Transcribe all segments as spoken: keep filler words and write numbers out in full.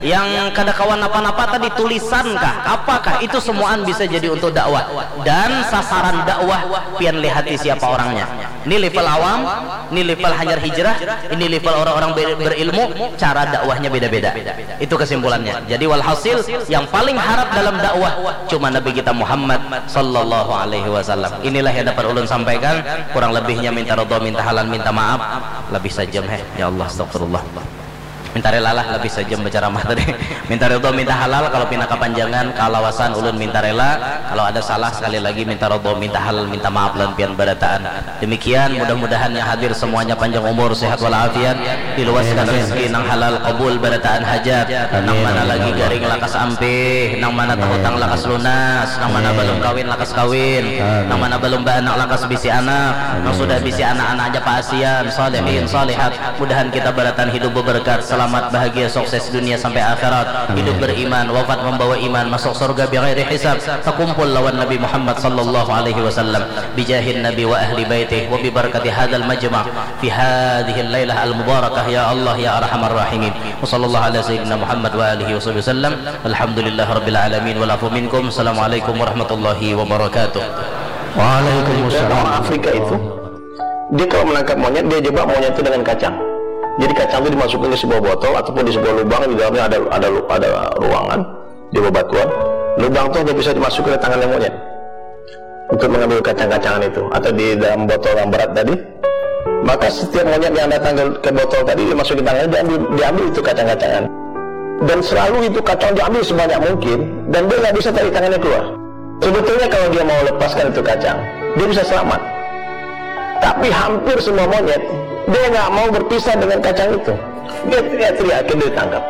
Yang kada kawan apa-apa tadi tulisankah? Apakah itu semuaan bisa jadi untuk dakwah? Dan sasaran dakwah pian lihati siapa orangnya. Ini level awam, ini level hanyar hijrah, ini level orang-orang ber berilmu. Cara dakwahnya beda-beda. Itu kesimpulannya. Jadi walhasil yang paling harap dalam dakwah cuma Nabi kita Muhammad sallallahu alaihi wasallam. Inilah yang dapat ulun sampaikan. Kurang lebihnya minta ridha, minta halal, minta maaf. Lebih sejam he. Ya Allah, astagfirullah. Minta rela lah lebih sejam bicara mah tadi. Minta ridho, minta halal. Kalau pina kepanjangan kalawasan ulun minta rela. Kalau ada salah sekali lagi minta ridho, minta halal, minta maaf lan pian barataan. Demikian mudah-mudahan yang hadir semuanya panjang umur, sehat walafiat, diluaskan rezeki nang halal, qabul barataan hajat. Nang mana lagi garing lakas ampih, nang mana hutang lakas lunas, nang mana belum kawin lakas kawin, nang mana belum baanak lakas bisi anak, nang sudah bisi anak-anak aja paasian, salihin, salihat. Mudahan kita barataan hidup berberkat, selamat, bahagia, sukses dunia sampai akhirat, hidup beriman, wafat membawa iman, masuk surga bighairi hisab, takumpul lawan Nabi Muhammad sallallahu alaihi wasallam bijahin Nabi wa ahli baitih wa bi barakati hadzal majma' fi hadhihi al-lailah al-mubarakah ya Allah ya arhamar rahimin. Wa sallallahu ala sayyidina Muhammad wa alihi wasallam. Alhamdulillahirabbil alamin wal afu minkum. Assalamualaikum warahmatullahi wabarakatuh. Waalaikumsalam. Orang Afrika itu dia kalau menangkap monyet, dia jebak monyet itu dengan kacang. Jadi kacang itu dimasukkan ke sebuah botol ataupun di sebuah lubang, di dalamnya ada ada ada ruangan di bebatuan. Lubang itu hanya bisa dimasukkan ke tangan yang monyet untuk mengambil kacang-kacangan itu, atau di dalam botol yang berat tadi. Maka setiap monyet yang datang ke, ke botol tadi dimasukin tangannya, diambil, diambil itu kacang-kacangan. Dan selalu itu kacang diambil sebanyak mungkin, dan dia nggak bisa tarik tangannya keluar. Sebetulnya kalau dia mau lepaskan itu kacang, dia bisa selamat. Tapi hampir semua monyet dia nggak mau berpisah dengan kacang itu. Dia teriak-teriak, dia ditangkap.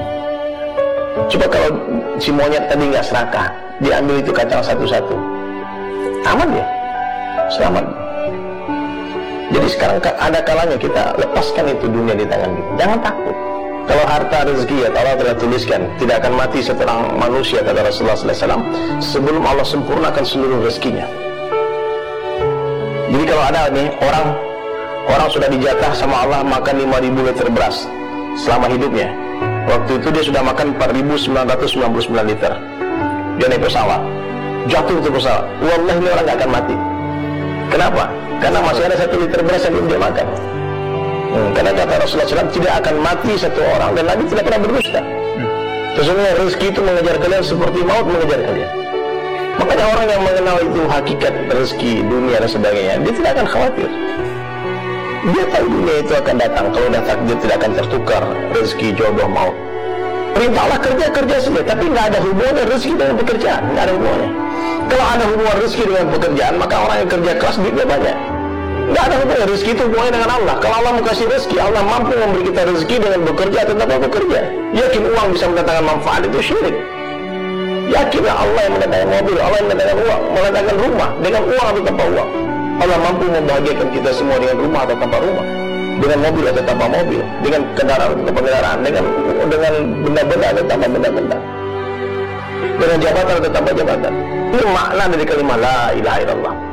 Coba kalau si monyet tadi nggak serakah, dia ambil itu kacang satu-satu, aman dia, selamat. Jadi sekarang ada kalanya kita lepaskan itu dunia di tangan kita. Jangan takut. Kalau harta rezeki ya Allah telah tuliskan tidak akan mati seorang manusia, kata Rasulullah sallallahu alaihi wasallam, sebelum Allah sempurnakan seluruh rezekinya. Jadi kalau ada nih orang Orang sudah dijatah sama Allah makan lima ribu liter beras selama hidupnya. Waktu itu dia sudah makan empat ribu sembilan ratus sembilan puluh sembilan liter. Dia naik pesawat, jatuh itu pesawat. Wallahi ini orang gak akan mati. Kenapa? Karena masih ada satu liter beras yang belum dia makan. hmm, Karena kata Rasulullah sallallahu alaihi wasallam, tidak akan mati satu orang dan Nabi tidak pernah berdusta. Sesungguhnya rezeki itu mengejar kalian seperti maut mengejar kalian. Makanya orang yang mengenal itu hakikat rezeki dunia dan sebagainya, dia tidak akan khawatir. Dia tahu dunia itu akan datang. Kalau dah takdir tidak akan tertukar rezeki, jodoh, maut. Perintahlah kerja, kerja saja. Tapi nggak ada hubungan rezeki dengan pekerjaan. Nggak ada hubungannya. Kalau ada hubungan rezeki dengan pekerjaan, maka orang yang kerja keras duitnya banyak. Nggak ada hubungan rezeki itu hubungannya dengan Allah. Kalau Allah mau kasih rezeki, Allah mampu memberi kita rezeki dengan bekerja atau tanpa bekerja. Yakin uang bisa mendatangkan manfaat, itu syirik. Yakinlah Allah yang mendatangkan mobil, Allah yang mendatangkan uang, mendatangkan rumah dengan uang atau tanpa uang. Allah mampu membahagiakan kita semua dengan rumah atau tanpa rumah, dengan mobil atau tanpa mobil, dengan kendaraan atau tanpa kendaraan, dengan dengan benda-benda atau tanpa benda-benda, dengan jabatan atau tanpa jabatan. Ini makna dari kalimat la ilaha illallah.